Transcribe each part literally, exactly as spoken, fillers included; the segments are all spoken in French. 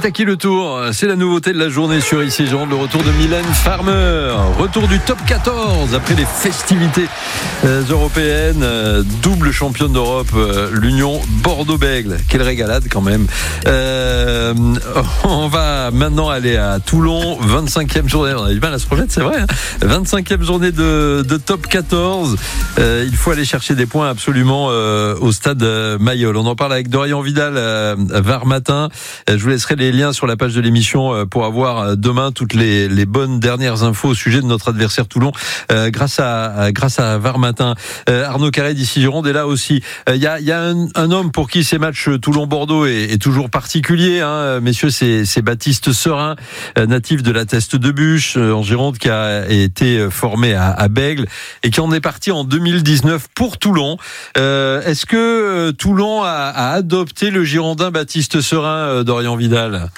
à qui le tour? C'est la nouveauté de la journée sur Ici Gironde, le retour de Mylène Farmer. Retour du top quatorze après les festivités euh, européennes. Euh, double championne d'Europe, euh, l'Union Bordeaux-Bègles. Quelle régalade quand même. Euh, on va maintenant aller à Toulon, vingt-cinquième journée. On a du mal à se promettre, c'est vrai. Hein, vingt-cinquième journée de, de top quatorze. Euh, il faut aller chercher des points absolument euh, au stade euh, Mayol. On en parle avec Dorian Vidal euh, Var Matin. Je vous laisserai les liens sur la page de l'émission pour avoir demain toutes les, les bonnes dernières infos au sujet de notre adversaire Toulon euh, grâce à grâce à Var Matin. Euh, Arnaud Carré d'Ici Gironde est là aussi. Il euh, y a, y a un, un homme pour qui ces matchs Toulon-Bordeaux est, est toujours particulier. Hein. Messieurs, c'est, c'est Baptiste Serin, euh, natif de la Teste de Bûche euh, en Gironde, qui a été formé à, à Bègles et qui en est parti en deux mille dix-neuf pour Toulon. Euh, est-ce que euh, Toulon a, a adopté le Girondin Baptiste Serin, euh, Dorian Vidal?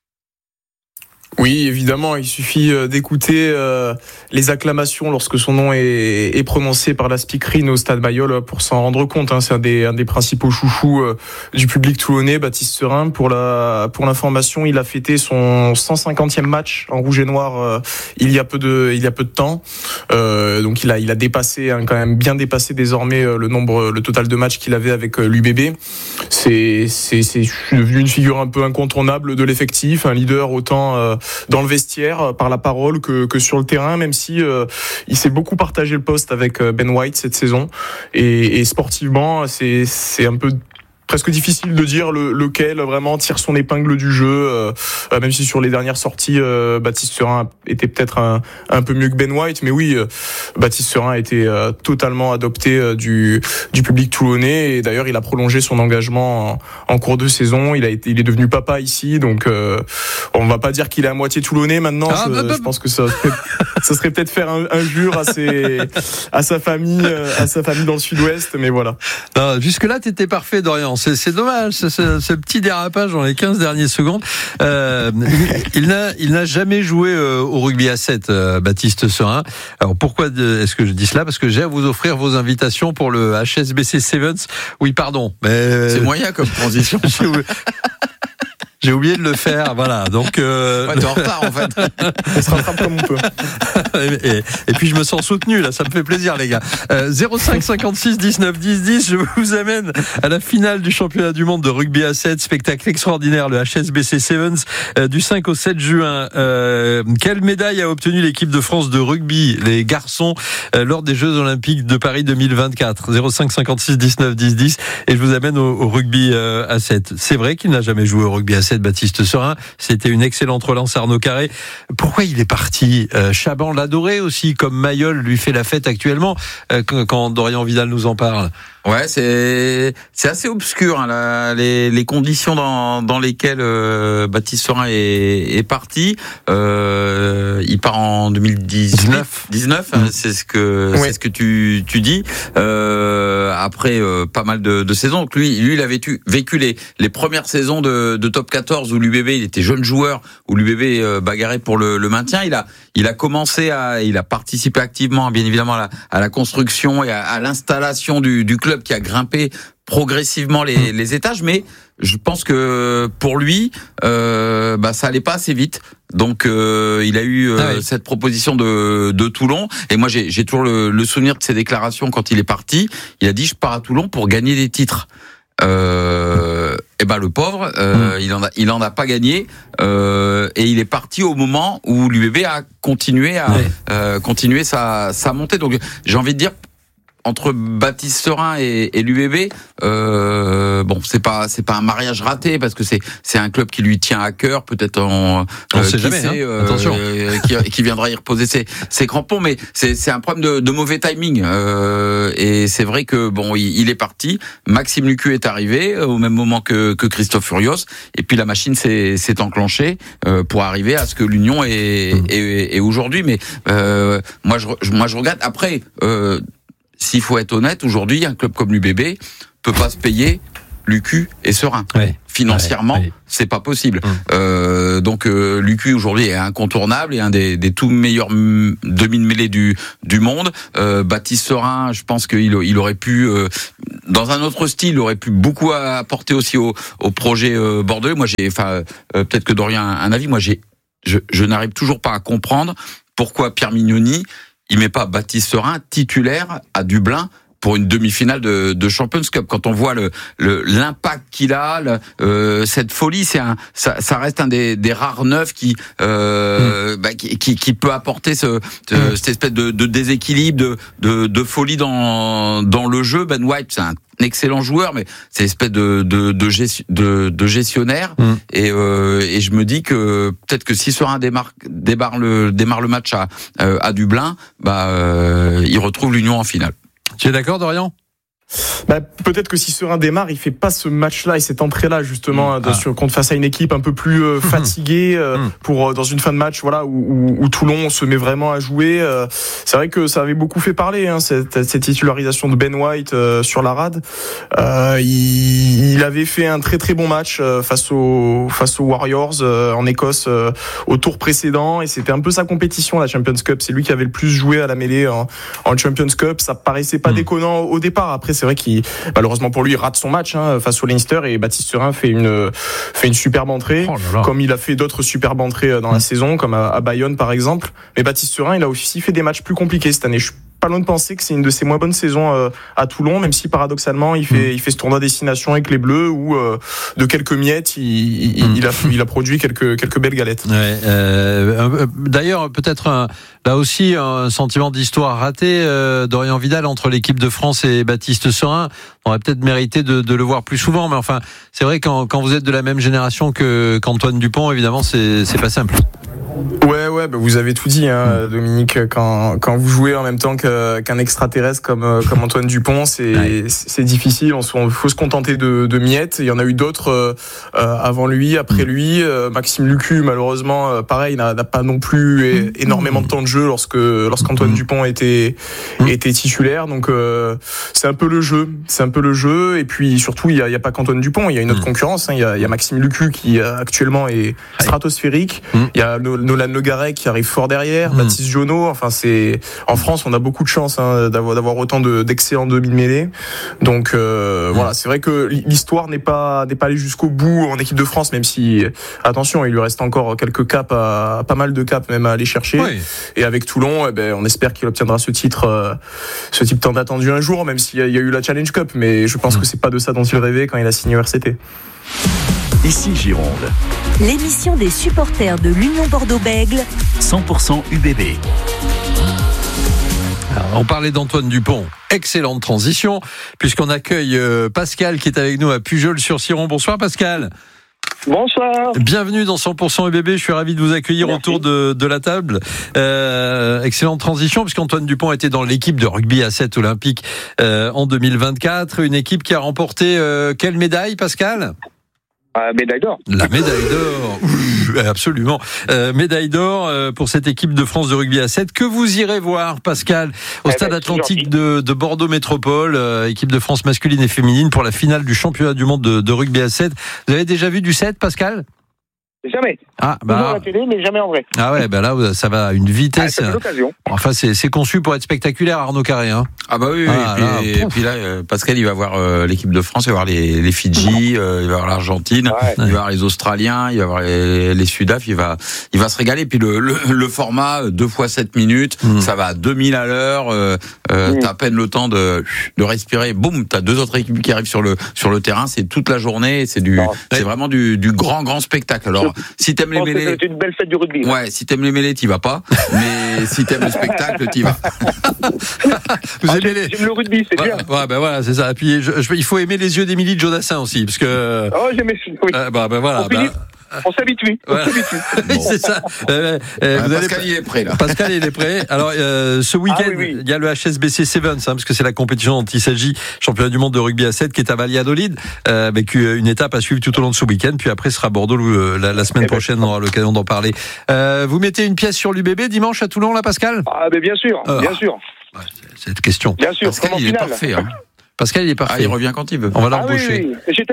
Oui, évidemment, il suffit d'écouter euh, les acclamations lorsque son nom est, est prononcé par la speakerine au stade Mayol pour s'en rendre compte. Hein. C'est un des, un des principaux chouchous euh, du public toulonnais, Baptiste Serin. Pour la, pour l'information, il a fêté son cent cinquantième match en rouge et noir euh, il y a peu de, il y a peu de temps. Euh, donc il a, il a dépassé, hein, quand même bien dépassé désormais euh, le nombre, le total de matchs qu'il avait avec euh, l'U B B. C'est, c'est, c'est devenu une figure un peu incontournable de l'effectif, un leader autant euh, dans le vestiaire par la parole que, que sur le terrain, même si euh, il s'est beaucoup partagé le poste avec Ben White cette saison, et, et sportivement c'est, c'est un peu presque difficile de dire le, lequel vraiment tire son épingle du jeu, euh, même si sur les dernières sorties, euh, Baptiste Serin était peut-être un, un peu mieux que Ben White, mais oui, euh, Baptiste Serin a été euh, totalement adopté euh, du, du public toulonnais, et d'ailleurs il a prolongé son engagement en, en cours de saison. Il a été, il est devenu papa ici, donc euh, on va pas dire qu'il est à moitié toulonnais maintenant. Ah, je, bah, bah, je pense que ça serait, ça serait peut-être faire un, injure à ses, à sa famille, à sa famille dans le Sud-Ouest, mais voilà. Non, jusque là t'étais parfait, Dorian. C'est, c'est dommage, ce, ce, ce petit dérapage dans les quinze dernières secondes. Euh, il, il, n'a, il n'a jamais joué euh, au rugby à sept, euh, Baptiste Serin. Alors pourquoi de, est-ce que je dis cela? Parce que j'ai à vous offrir vos invitations pour le H S B C Sevens. Oui, pardon. Mais... C'est moyen comme transition. J'ai oublié de le faire, voilà. Donc, euh... ouais, t'es en retard en fait. On se rattrape comme on peut. et, et, et puis je me sens soutenu là, ça me fait plaisir les gars. Euh, zéro cinq cinquante-six dix-neuf dix dix, je vous amène à la finale du championnat du monde de rugby à sept, spectacle extraordinaire, le H S B C Sevens euh, du cinq au sept juin. Euh, quelle médaille a obtenu l'équipe de France de rugby, les garçons, euh, lors des Jeux Olympiques de Paris deux mille vingt-quatre? Zéro cinq cinquante-six dix-neuf dix dix, et je vous amène au, au rugby euh, à sept. C'est vrai qu'il n'a jamais joué au rugby à sept, Baptiste Serin. C'était une excellente relance, Arnaud Carré. Pourquoi il est parti? euh, Chaban l'adorait aussi, comme Mayol lui fait la fête actuellement, euh, quand Dorian Vidal nous en parle. Ouais, c'est c'est assez obscur, hein, la, les les conditions dans dans lesquelles euh, Baptiste Serin est est parti. Euh, il part en deux mille dix-neuf. dix-neuf, mmh. c'est ce que ouais. c'est ce que tu tu dis. Euh, après euh, pas mal de, de saisons. Donc lui lui il a vécu vécu les les premières saisons de de top quatorze où l'U B B il était jeune joueur, où l'U B B euh, bagarrait pour le le maintien. Il a il a commencé à il a participé activement, bien évidemment, à la à la construction et à, à l'installation du du club, qui a grimpé progressivement les, les étages, mais je pense que pour lui, euh, bah ça allait pas assez vite. Donc euh, il a eu euh, ah oui. cette proposition de, de Toulon, et moi j'ai, j'ai toujours le, le souvenir de ses déclarations quand il est parti. Il a dit: je pars à Toulon pour gagner des titres. Euh, et ben le pauvre, euh, mmh. il en a, il en a pas gagné, euh, et il est parti au moment où l'U B B a continué à oui. euh, continuer sa, sa montée. Donc j'ai envie de dire, entre Baptiste Serin et, et l'U B B, euh, bon, c'est pas c'est pas un mariage raté, parce que c'est c'est un club qui lui tient à cœur, peut-être en on euh, sait jamais, sait, hein. euh, Attention, euh, qui, qui viendra y reposer ses, ses crampons, mais c'est c'est un problème de, de mauvais timing, euh, et c'est vrai que bon, il, il est parti. Maxime Lucu est arrivé au même moment que que Christophe Furios, et puis la machine s'est s'est enclenchée euh, pour arriver à ce que l'Union est mmh. est, est aujourd'hui. Mais euh, moi je moi je regarde après. Euh, S'il faut être honnête, aujourd'hui, un club comme l'U B B peut pas se payer Lucu et Serin. Ouais. financièrement, ouais, ouais. c'est pas possible. Hum. Euh, donc euh, Lucu aujourd'hui est incontournable et un des, des tout meilleurs m- demi de mêlée du du monde. Euh, Baptiste Serin, je pense qu'il il aurait pu, euh, dans un autre style, il aurait pu beaucoup apporter aussi au, au projet euh, bordelais. Moi, j'ai, enfin, euh, peut-être que Dorian a un avis. Moi, j'ai, je, je n'arrive toujours pas à comprendre pourquoi Pierre Mignoni il met pas Baptiste Serin titulaire à Dublin pour une demi-finale de, de Champions Cup. Quand on voit le, le l'impact qu'il a, le, euh, cette folie, c'est un, ça, ça reste un des, des rares neufs qui, euh, mmh. bah, qui, qui, qui peut apporter ce, ce mmh. cette espèce de, de déséquilibre, de, de, de folie dans, dans le jeu. Ben White, c'est un excellent joueur, mais c'est une espèce de, de, de, gestion, de, de gestionnaire. Mmh. Et, euh, et je me dis que peut-être que si Serin démarre, démarre le, démarre le match à, euh, à Dublin, bah, euh, il retrouve l'Union en finale. Tu es d'accord, Dorian ? Bah, peut-être que si Serin démarre, il fait pas ce match-là et cette entrée-là justement mmh. ah. sur, contre face à une équipe un peu plus euh, fatiguée euh, mmh. pour euh, dans une fin de match, voilà, où, où, où Toulon se met vraiment à jouer. Euh, c'est vrai que ça avait beaucoup fait parler, hein, cette, cette titularisation de Ben White euh, sur la rade. Euh, il, il avait fait un très très bon match euh, face aux face aux Warriors euh, en Écosse euh, au tour précédent, et c'était un peu sa compétition, la Champions Cup. C'est lui qui avait le plus joué à la mêlée en, en Champions Cup. Ça paraissait pas mmh. déconnant au départ. Après, c'est vrai qu'il, malheureusement pour lui, il rate son match hein, face au Leinster, et Baptiste Serin fait une fait une superbe entrée, oh là là. Comme il a fait d'autres superbes entrées dans mmh. la saison, comme à, à Bayonne par exemple. Mais Baptiste Serin, il a aussi fait des matchs plus compliqués cette année. Je suis pas loin de penser que c'est une de ses moins bonnes saisons euh, à Toulon, même si paradoxalement il fait mmh. il fait ce tournoi destination avec les Bleus où euh, de quelques miettes il, il, mmh. il a il a produit quelques quelques belles galettes. Ouais, euh, d'ailleurs peut-être un, là aussi un sentiment d'histoire ratée, euh, Dorian Vidal, entre l'équipe de France et Baptiste Serin. On aurait peut-être mérité de, de le voir plus souvent, mais enfin c'est vrai quand quand vous êtes de la même génération que qu'Antoine Dupont, évidemment c'est c'est pas simple. Ouais, ouais, bah vous avez tout dit, hein, Dominique. Quand quand vous jouez en même temps que, qu'un extraterrestre comme comme Antoine Dupont, c'est ouais. c'est difficile. On faut se contenter de, de miettes. Il y en a eu d'autres euh, avant lui, après lui. Euh, Maxime Lucu, malheureusement, euh, pareil, n'a, n'a pas non plus é- énormément de temps de jeu lorsque lorsqu'Antoine Dupont était était titulaire. Donc euh, c'est un peu le jeu, c'est un peu le jeu. Et puis surtout, il y a, il y a pas qu'Antoine Dupont, il y a une autre concurrence. Hein. Il y a, il y a Maxime Lucu qui actuellement est stratosphérique. Il y a Nolan Le Garec qui arrive fort derrière, mmh. Baptiste Jonot. Enfin, c'est en France, on a beaucoup de chance hein, d'avoir d'avoir autant de d'excellents demi de mêlée. Donc euh, mmh. voilà, c'est vrai que l'histoire n'est pas n'est pas allée jusqu'au bout en équipe de France, même si attention, il lui reste encore quelques caps, à, pas mal de caps même à aller chercher. Oui. Et avec Toulon, eh ben, on espère qu'il obtiendra ce titre, euh, ce titre tant attendu un jour, même s'il y a, il y a eu la Challenge Cup. Mais je pense mmh. que c'est pas de ça dont il rêvait quand il a signé au R C T. Ici Gironde. L'émission des supporters de l'Union Bordeaux-Bègles. cent pour cent U B B. Alors, on parlait d'Antoine Dupont. Excellente transition, puisqu'on accueille euh, Pascal qui est avec nous à Pujols-sur-Ciron. Bonsoir Pascal. Bonsoir. Bienvenue dans cent pour cent U B B. Je suis ravi de vous accueillir Merci. autour de, de la table. Euh, excellente transition, puisqu'Antoine Dupont était dans l'équipe de rugby à sept olympique euh, en deux mille vingt-quatre. Une équipe qui a remporté euh, quelle médaille, Pascal ? La médaille d'or. La médaille d'or, oui, absolument. Euh, médaille d'or euh, pour cette équipe de France de rugby à sept que vous irez voir, Pascal, au eh Stade ben, Atlantique de, de Bordeaux Métropole, euh, équipe de France masculine et féminine pour la finale du championnat du monde de, de rugby à sept. Vous avez déjà vu du sept, Pascal ? Jamais. Ah, bah. Toujours à la télé, mais jamais en vrai. Ah ouais, bah là, ça va à une vitesse. Ah, c'est l'occasion. Enfin, c'est, c'est conçu pour être spectaculaire, Arnaud Carré, hein. Ah bah oui, oui. Ah, et, puis, là, et puis là, Pascal, il va voir euh, l'équipe de France, il va voir les, les Fidji, euh, il va voir l'Argentine, ouais. il va voir les Australiens, il va voir les, les Sudaf, il va, il va se régaler. Puis le, le, le format, deux fois sept minutes, mmh. ça va à deux mille à l'heure, euh, euh, mmh. t'as à peine le temps de, de respirer, boum, t'as deux autres équipes qui arrivent sur le, sur le terrain, c'est toute la journée, c'est du, non. c'est vraiment du, du grand, grand spectacle. Alors, si t'aimes les mêlées. C'est une belle fête du rugby. Ouais, ouais, si t'aimes les mêlées, t'y vas pas. Mais si t'aimes le spectacle, t'y vas. Vous ah, aimez les... J'aime le rugby, c'est ouais, bien. Ouais, ben voilà, c'est ça. Et puis, je, je, il faut aimer les yeux d'Émilie de Jodassin aussi, parce que. Oh, j'aime les oui. Euh, bah, ben voilà. Bah... On s'habitue. On ouais. s'habitue. Bon. C'est ça. Euh, euh, ouais, Pascal, allez... il est prêt, là. Pascal, il est prêt. Alors, euh, ce week-end, ah, oui, oui. il y a le H S B C Sevens, hein, parce que c'est la compétition dont il s'agit, championnat du monde de rugby à sept, qui est à Valladolid, euh, avec une étape à suivre tout au long de ce week-end. Puis après, ce sera Bordeaux euh, la, la semaine eh prochaine. Ben. On aura l'occasion d'en parler. Euh, vous mettez une pièce sur l'U B B dimanche à Toulon, là, Pascal? Ah, ben bien sûr, euh, bien sûr. Ouais, c'est cette question. Bien sûr. Pascal, il est parfait, hein. Pascal, il est parfait. Ah, il revient quand il veut. On va l'embaucher. Ah, oui, oui. J'étais,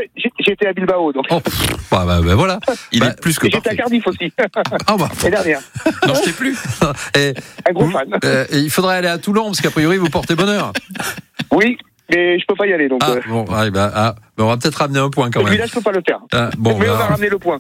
j'étais à Bilbao, donc. Oh, pff, bah, bah, bah, voilà. Il bah, est plus que Et j'étais à parfait. Cardiff aussi. Ah bah, L'année dernière. Non, je sais plus. et, Un gros vous- fan. euh, et il faudrait aller à Toulon parce qu'a priori vous portez bonheur. Oui, mais je peux pas y aller, donc. Ah euh, bon, ouais, bah, ah, bah, on va peut-être ramener un point quand Celui-là, même. je peux pas le faire. Ah, bon, mais on bah, va ramener le point.